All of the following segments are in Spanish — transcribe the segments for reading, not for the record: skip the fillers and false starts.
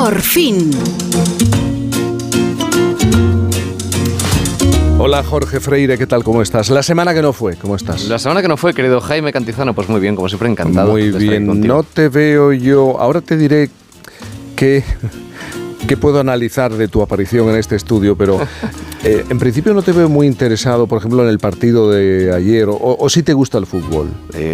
Por fin. Hola Jorge Freire, ¿qué tal? ¿Cómo estás? La semana que no fue, ¿cómo estás? La semana que no fue, querido Jaime Cantizano, pues muy bien, como siempre, encantado. Muy bien, no te veo yo. Ahora te diré qué puedo analizar de tu aparición en este estudio, pero en principio no te veo muy interesado, por ejemplo, en el partido de ayer, o sí te gusta el fútbol.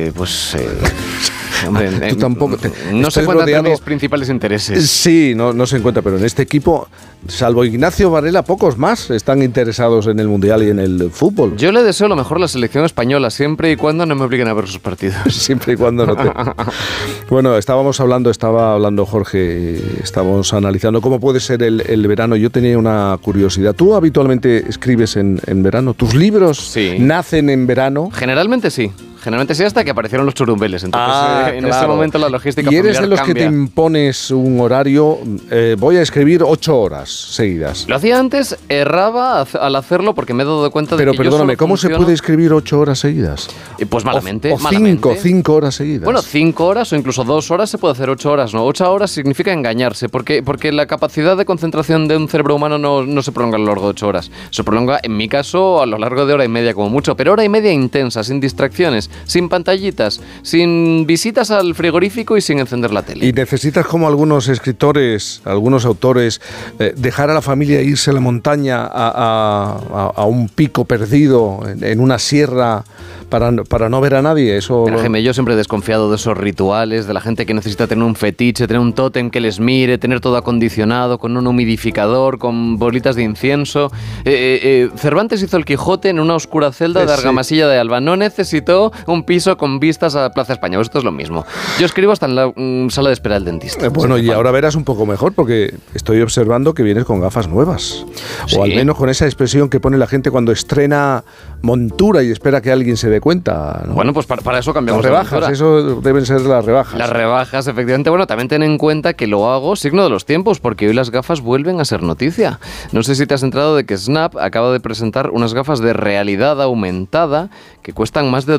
Hombre, tú tampoco no se encuentran entre mis principales intereses. Sí, no se encuentra, pero en este equipo, salvo Ignacio Varela, pocos más están interesados en el Mundial y en el fútbol. Yo le deseo lo mejor a la selección española, siempre y cuando no me obliguen a ver sus partidos. Siempre y cuando no te... Bueno, estaba hablando Jorge, estábamos analizando cómo puede ser el verano. Yo tenía una curiosidad. ¿Tú habitualmente escribes en verano? ¿Tus libros nacen en verano? Generalmente sí, hasta que aparecieron los churumbeles. Entonces, en ese momento la logística ¿Y eres de los cambia. que te impones un horario? Voy a escribir 8 horas seguidas. Lo hacía antes, erraba al hacerlo porque me he dado cuenta de que perdóname, yo ¿cómo se puede escribir 8 horas seguidas? Pues malamente. O 5 horas seguidas. Bueno, 5 horas o incluso 2 horas se puede hacer 8 horas, ¿no? 8 horas significa engañarse, porque la capacidad de concentración de un cerebro humano no se prolonga a lo largo de 8 horas. Se prolonga, en mi caso, a lo largo de hora y media como mucho, pero hora y media intensa, sin distracciones, sin pantallitas, sin visitas al frigorífico y sin encender la tele. Y necesitas, como algunos escritores, algunos autores, dejar a la familia e irse a la montaña a un pico perdido en una sierra para no ver a nadie. Eso. Pero, Jaime, yo siempre he desconfiado de esos rituales, de la gente que necesita tener un fetiche, tener un tótem que les mire, tener todo acondicionado, con un humidificador, con bolitas de incienso. Cervantes hizo el Quijote en una oscura celda de Argamasilla de Alba. No necesitó un piso con vistas a Plaza España. Esto es lo mismo. Yo escribo hasta en la sala de espera del dentista. Bueno, y ahora verás un poco mejor, porque estoy observando que vienes con gafas nuevas. ¿Sí? O al menos con esa expresión que pone la gente cuando estrena montura y espera que alguien se dé cuenta, ¿no? Bueno, pues para eso cambiamos las rebajas, eso deben ser las rebajas. Las rebajas, efectivamente. Bueno, también ten en cuenta que lo hago signo de los tiempos, porque hoy las gafas vuelven a ser noticia. No sé si te has enterado de que Snap acaba de presentar unas gafas de realidad aumentada que cuestan más de